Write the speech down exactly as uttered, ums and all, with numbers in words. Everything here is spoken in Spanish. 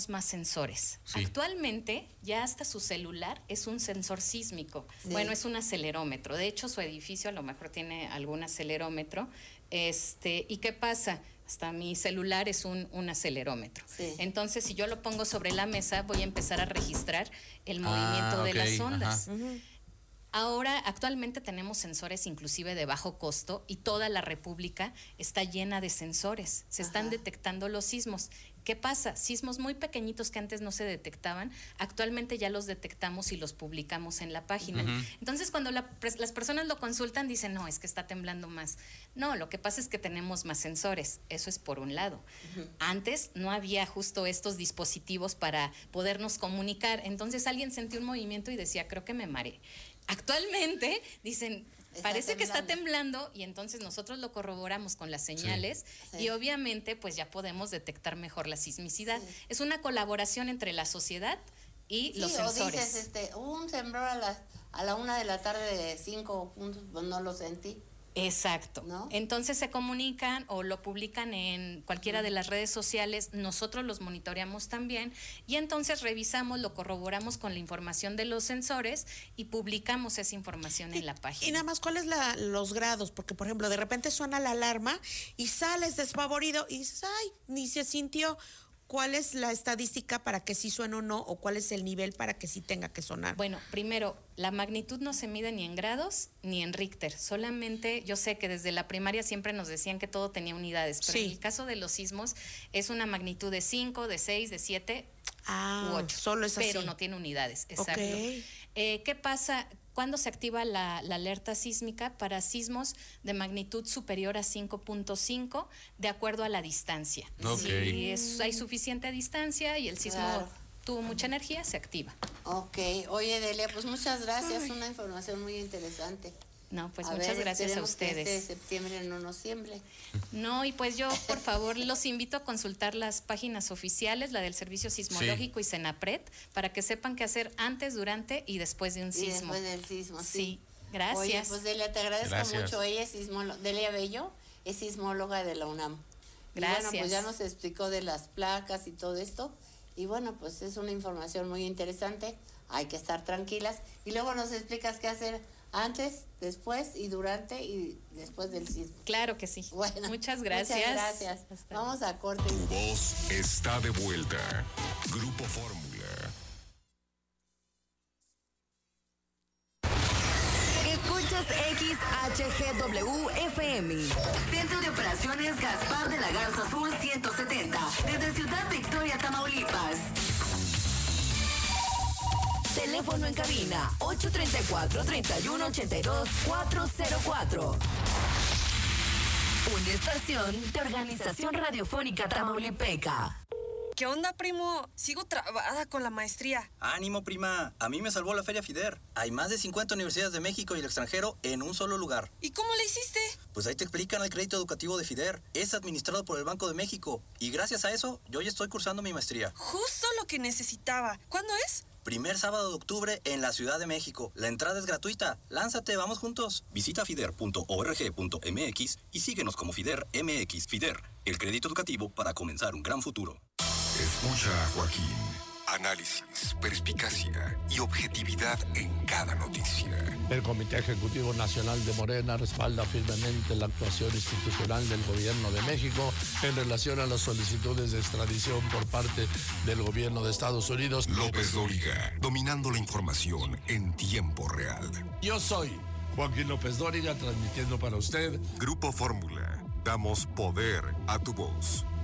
más sensores. Sí. Actualmente ya hasta su celular es un sensor sísmico. Sí. Bueno, es un acelerómetro. De hecho, su edificio a lo mejor tiene algún acelerómetro. Este, ¿y qué pasa? Hasta mi celular es un, un acelerómetro. Sí. Entonces, si yo lo pongo sobre la mesa, voy a empezar a registrar el movimiento ah, okay. de las ondas. Uh-huh. Ahora, actualmente tenemos sensores inclusive de bajo costo y toda la República está llena de sensores. Se Ajá. están detectando los sismos. ¿Qué pasa? Sismos muy pequeñitos que antes no se detectaban, actualmente ya los detectamos y los publicamos en la página. Uh-huh. Entonces, cuando la, las personas lo consultan, dicen, no, es que está temblando más. No, lo que pasa es que tenemos más sensores. Eso es por un lado. Uh-huh. Antes no había justo estos dispositivos para podernos comunicar. Entonces, alguien sentía un movimiento y decía, creo que me mareé. Actualmente dicen, está parece temblando. que está temblando y entonces nosotros lo corroboramos con las señales sí, sí. y obviamente pues ya podemos detectar mejor la sismicidad. Sí. Es una colaboración entre la sociedad y sí, los sensores. O dices, este, un temblor a la, a la una de la tarde de cinco puntos, pues no lo sentí. Exacto. ¿No? Entonces se comunican o lo publican en cualquiera de las redes sociales, nosotros los monitoreamos también y entonces revisamos, lo corroboramos con la información de los sensores y publicamos esa información y, en la página. Y nada más, ¿cuáles la, los grados? Porque, por ejemplo, de repente suena la alarma y sales desfavorido y dices, ay, ni se sintió. ¿Cuál es la estadística para que sí suene o no? ¿O cuál es el nivel para que sí tenga que sonar? Bueno, primero, la magnitud no se mide ni en grados ni en Richter. Solamente, yo sé que desde la primaria siempre nos decían que todo tenía unidades, pero sí. en el caso de los sismos es una magnitud de cinco, de seis, de siete ah, u ocho. Solo es así. Pero no tiene unidades, exacto. Okay. Eh, ¿Qué pasa? ¿Cuándo se activa la, la alerta sísmica? Para sismos de magnitud superior a cinco punto cinco, de acuerdo a la distancia. Okay. Si es, hay suficiente distancia y el sismo claro. tuvo mucha energía, se activa. Ok. Oye, Delia, pues muchas gracias. Ay. Una información muy interesante. No, pues a muchas ver, gracias a ustedes. Que este septiembre no nos siembre. No, y pues yo, por favor, los invito a consultar las páginas oficiales, la del Servicio Sismológico sí. y Senapred, para que sepan qué hacer antes, durante y después de un y sismo. Después del sismo, sí. Sí, gracias. Oye, pues Delia, te agradezco gracias. mucho. Ella es sismóloga, Delia Bello, es sismóloga de la UNAM. Gracias. Y bueno, pues ya nos explicó de las placas y todo esto. Y bueno, pues es una información muy interesante. Hay que estar tranquilas. Y luego nos explicas qué hacer antes, después y durante y después del sismo. Claro que sí. Bueno, muchas gracias. Muchas gracias. Hasta Vamos a corte. Tu voz está de vuelta. Grupo Fórmula. Escuchas X H G W F M. Centro de Operaciones Gaspar de la Garza Sur ciento setenta. Desde Ciudad Victoria, Tamaulipas. Teléfono en cabina ocho tres cuatro, tres uno ocho dos, cuatro cero cuatro. Una estación de Organización Radiofónica Tamaulipeca. ¿Qué onda, primo? Sigo trabada con la maestría. Ánimo, prima. A mí me salvó la Feria FIDER. Hay más de cincuenta universidades de México y el extranjero en un solo lugar. ¿Y cómo le hiciste? Pues ahí te explican el crédito educativo de FIDER. Es administrado por el Banco de México. Y gracias a eso, yo ya estoy cursando mi maestría. Justo lo que necesitaba. ¿Cuándo es? Primer sábado de octubre en la Ciudad de México. La entrada es gratuita. Lánzate, vamos juntos. Visita fider punto org punto m x y síguenos como FIDER M X. FIDER, el crédito educativo para comenzar un gran futuro. Escucha a Joaquín. Análisis, perspicacia y objetividad en cada noticia. El Comité Ejecutivo Nacional de Morena respalda firmemente la actuación institucional del Gobierno de México en relación a las solicitudes de extradición por parte del Gobierno de Estados Unidos. López Dóriga, dominando la información en tiempo real. Yo soy Joaquín López Dóriga, transmitiendo para usted Grupo Fórmula. Damos poder a tu voz.